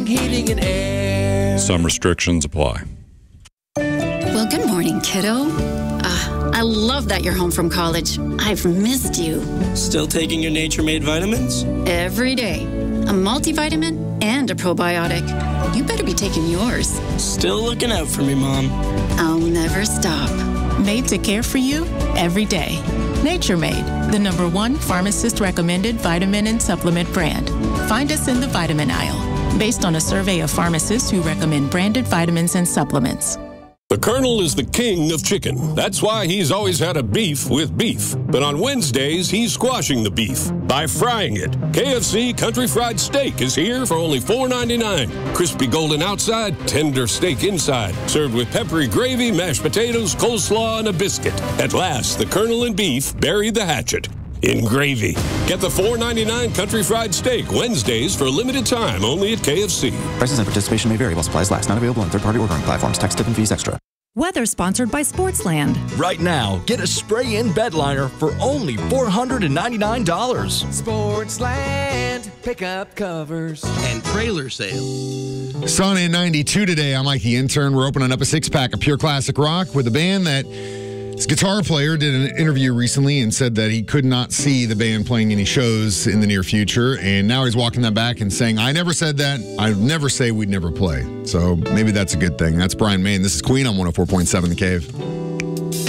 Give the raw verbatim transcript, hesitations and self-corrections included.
heating and air. Some restrictions apply. Well, good morning, kiddo. Uh, I love that you're home from college. I've missed you. Still taking your Nature Made vitamins? Every day. A multivitamin and a probiotic. You better be taking yours. Still looking out for me, Mom. I'll never stop. Made to care for you every day. Nature Made, the number one pharmacist-recommended vitamin and supplement brand. Find us in the vitamin aisle, based on a survey of pharmacists who recommend branded vitamins and supplements. The Colonel is the king of chicken. That's why he's always had a beef with beef. But on Wednesdays, he's squashing the beef by frying it. K F C Country Fried Steak is here for only four ninety-nine. Crispy golden outside, tender steak inside. Served with peppery gravy, mashed potatoes, coleslaw, and a biscuit. At last, the Colonel and beef buried the hatchet in gravy. Get the four ninety-nine Country Fried Steak Wednesdays for a limited time only at K F C. Prices and participation may vary while supplies last. Not available on third-party ordering platforms. Tax, tip, and fees extra. Weather sponsored by Sportsland. Right now, get a spray-in bed liner for only four hundred ninety-nine dollars. Sportsland, pick up covers and trailer sale. Sunny and ninety-two today. I'm Mike the Intern. We're opening up a six-pack of pure classic rock with a band that his guitar player did an interview recently and said that he could not see the band playing any shows in the near future. And now he's walking that back and saying, I never said that. I'd never say we'd never play. So maybe that's a good thing. That's Brian Main. This is Queen on one oh four point seven The Cave.